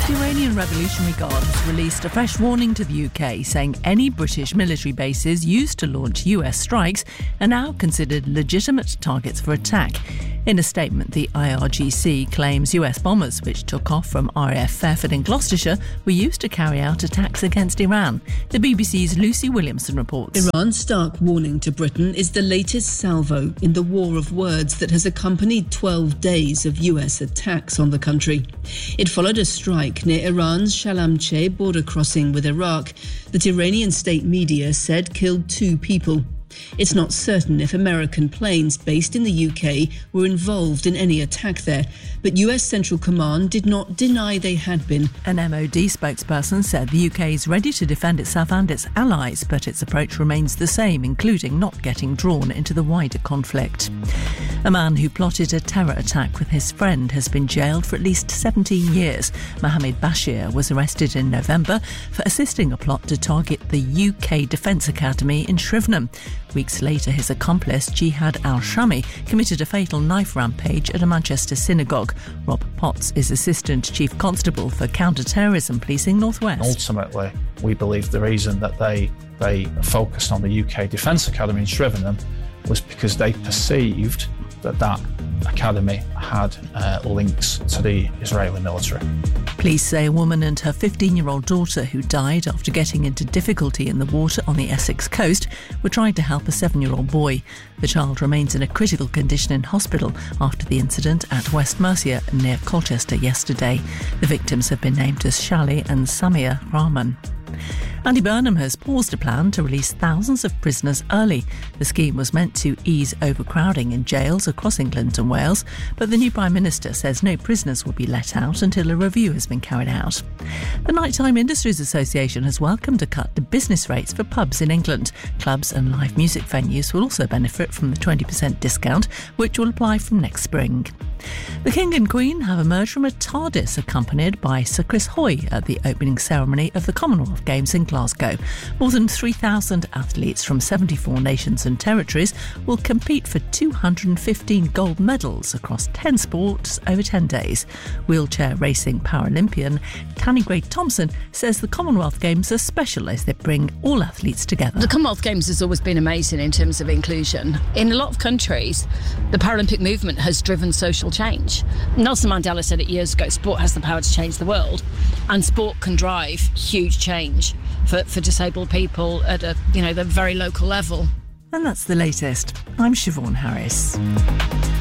The Iranian Revolutionary Guard has released a fresh warning to the UK, saying any British military bases used to launch US strikes are now considered legitimate targets for attack. In a statement, the IRGC claims US bombers, which took off from RAF Fairford in Gloucestershire, were used to carry out attacks against Iran. The BBC's Lucy Williamson reports. Iran's stark warning to Britain is the latest salvo in the war of words that has accompanied 12 days of US attacks on the country. It followed a strike near Iran's Shalamcheh border crossing with Iraq that Iranian state media said killed 2 people. It's not certain if American planes based in the UK were involved in any attack there, but US Central Command did not deny they had been. An MOD spokesperson said the UK is ready to defend itself and its allies, but its approach remains the same, including not getting drawn into the wider conflict. A man who plotted a terror attack with his friend has been jailed for at least 17 years. Mohammed Bashir was arrested in November for assisting a plot to target the UK Defence Academy in Shrivenham. Weeks later, his accomplice, Jihad al-Shami, committed a fatal knife rampage at a Manchester synagogue. Rob Potts is Assistant Chief Constable for Counter-Terrorism Policing North West. Ultimately, we believe the reason that they focused on the UK Defence Academy in Shrivenham was because they perceived that academy had links to the Israeli military. Police say a woman and her 15-year-old daughter, who died after getting into difficulty in the water on the Essex coast, were trying to help a 7-year-old boy. The child remains in a critical condition in hospital after the incident at West Mercia near Colchester yesterday. The victims have been named as Shali and Samir Rahman. Andy Burnham has paused a plan to release thousands of prisoners early. The scheme was meant to ease overcrowding in jails across England and Wales, but the new Prime Minister says no prisoners will be let out until a review has been carried out. The Nighttime Industries Association has welcomed a cut to business rates for pubs in England. Clubs and live music venues will also benefit from the 20% discount, which will apply from next spring. The King and Queen have emerged from a TARDIS accompanied by Sir Chris Hoy at the opening ceremony of the Commonwealth Games in Glasgow. More than 3,000 athletes from 74 nations and territories will compete for 215 gold medals across 10 sports over 10 days. Wheelchair racing Paralympian Tanni Gray-Thompson says the Commonwealth Games are special as they bring all athletes together. The Commonwealth Games has always been amazing in terms of inclusion. In a lot of countries, the Paralympic movement has driven social change. Nelson Mandela said it years ago, sport has the power to change the world, and sport can drive huge change for disabled people at the very local level. And that's the latest. I'm Siobhan Harris.